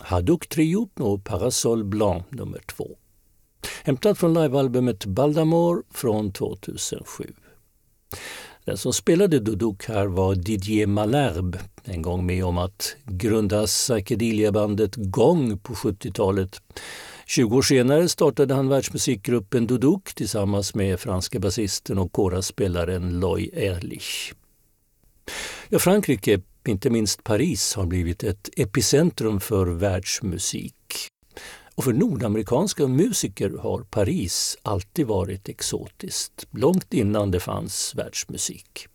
Hadouk Trio och Parasol Blanc nummer 2. Hämtat från livealbumet Baldamour från 2007. Den som spelade duduk här var Didier Malherbe, en gång med om att grunda psychedelia-bandet Gong på 70-talet. 20 år senare startade han världsmusikgruppen Duduk tillsammans med franska basisten och koraspelaren Loy Ehrlich. Ja, Frankrike, inte minst Paris, har blivit ett epicentrum för världsmusik. Och för nordamerikanska musiker har Paris alltid varit exotiskt, långt innan det fanns världsmusik.